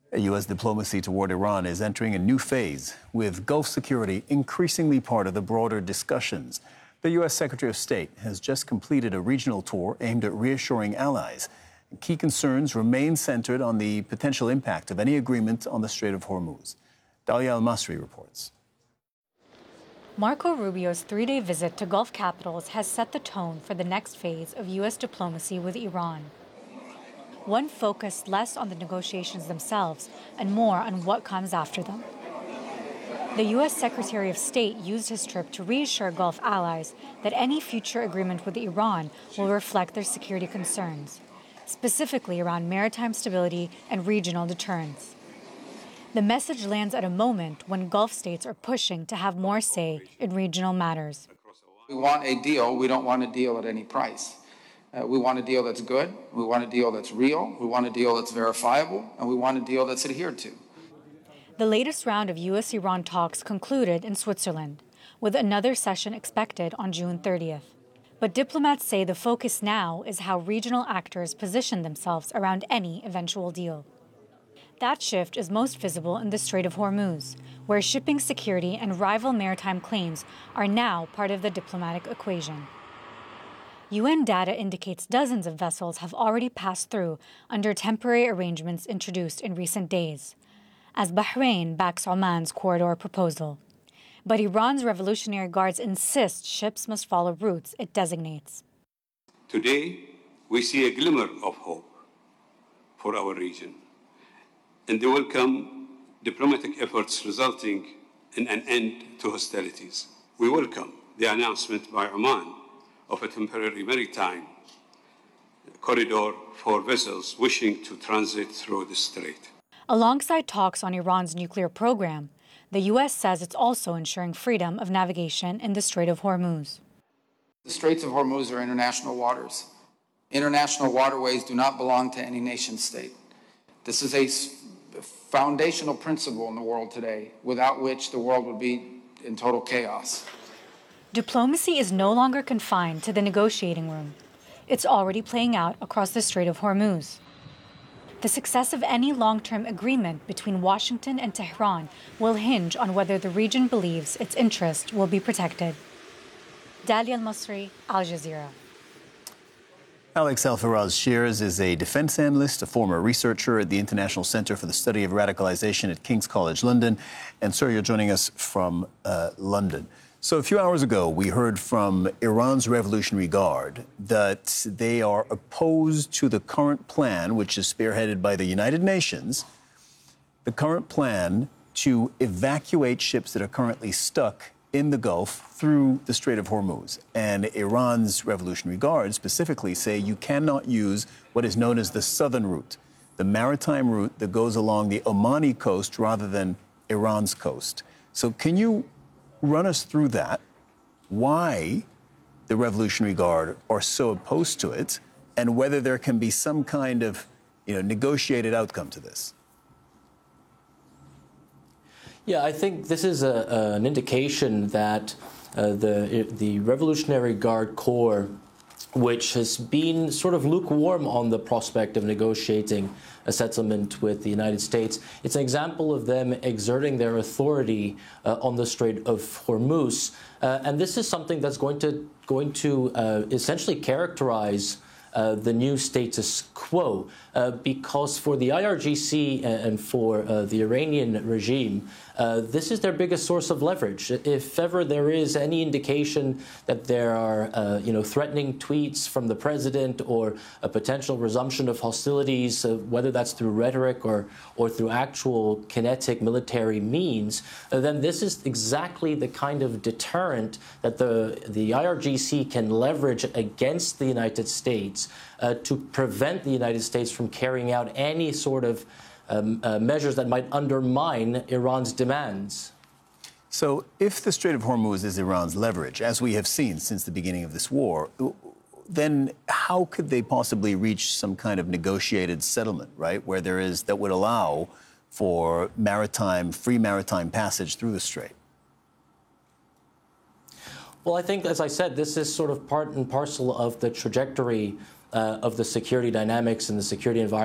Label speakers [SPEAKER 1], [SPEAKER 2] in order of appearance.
[SPEAKER 1] U.S. diplomacy toward Iran is entering a new phase, with Gulf security increasingly part of the broader discussions. The U.S. Secretary of State has just completed a regional tour aimed at reassuring allies. Key concerns remain centered on the potential impact of any agreement on the Strait of Hormuz. Dalia Al-Masri reports.
[SPEAKER 2] Marco Rubio's three-day visit to Gulf capitals has set the tone for the next phase of U.S. diplomacy with Iran. One focused less on the negotiations themselves and more on what comes after them. The U.S. Secretary of State used his trip to reassure Gulf allies that any future agreement with Iran will reflect their security concerns, specifically around maritime stability and regional deterrence. The message lands at a moment when Gulf states are pushing to have more say in regional matters.
[SPEAKER 3] We want a deal. We don't want a deal at any price. We want a deal that's good. We want a deal that's real. We want a deal that's verifiable. And we want a deal that's adhered to.
[SPEAKER 2] The latest round of U.S.-Iran talks concluded in Switzerland, with another session expected on June 30th. But diplomats say the focus now is how regional actors position themselves around any eventual deal. That shift is most visible in the Strait of Hormuz, where shipping security and rival maritime claims are now part of the diplomatic equation. UN data indicates dozens of vessels have already passed through under temporary arrangements introduced in recent days, as Bahrain backs Oman's corridor proposal. But Iran's Revolutionary Guards insist ships must follow routes it designates.
[SPEAKER 4] Today, we see a glimmer of hope for our region, and there will come diplomatic efforts resulting in an end to hostilities. We welcome the announcement by Oman of a temporary maritime corridor for vessels wishing to transit through the strait.
[SPEAKER 2] Alongside talks on Iran's nuclear program, the U.S. says it's also ensuring freedom of navigation in the Strait of Hormuz.
[SPEAKER 3] The Straits of Hormuz are international waters. International waterways do not belong to any nation state. This is a foundational principle in the world today, without which the world would be in total chaos.
[SPEAKER 2] Diplomacy is no longer confined to the negotiating room. It's already playing out across the Strait of Hormuz. The success of any long-term agreement between Washington and Tehran will hinge on whether the region believes its interest will be protected. Dalia Al-Masri, Al Jazeera.
[SPEAKER 1] Alex Al-Faraz Shears is a defense analyst, a former researcher at the International Center for the Study of Radicalization at King's College London. And, sir, you're joining us from London. So a few hours ago, we heard from Iran's Revolutionary Guard that they are opposed to the current plan, which is spearheaded by the United Nations, the current plan to evacuate ships that are currently stuck in the Gulf through the Strait of Hormuz. And Iran's Revolutionary Guard specifically say you cannot use what is known as the southern route, the maritime route that goes along the Omani coast rather than Iran's coast. So can you run us through that, why the Revolutionary Guard are so opposed to it, and whether there can be some kind of, negotiated outcome to this?
[SPEAKER 5] Yeah, I think this is an indication that the Revolutionary Guard Corps, which has been sort of lukewarm on the prospect of negotiating a settlement with the United States. It's an example of them exerting their authority on the Strait of Hormuz. And this is something that's going to essentially characterize the new status quo, because for the IRGC and for the Iranian regime, this is their biggest source of leverage. If ever there is any indication that there are, threatening tweets from the president or a potential resumption of hostilities, whether that's through rhetoric or through actual kinetic military means, then this is exactly the kind of deterrent that the IRGC can leverage against the United States to prevent the United States from carrying out any sort of measures that might undermine Iran's demands.
[SPEAKER 1] So if the Strait of Hormuz is Iran's leverage, as we have seen since the beginning of this war, then how could they possibly reach some kind of negotiated settlement, right, where that would allow for free maritime passage through the strait?
[SPEAKER 5] Well, I think, as I said, this is sort of part and parcel of the trajectory of the security dynamics and the security environment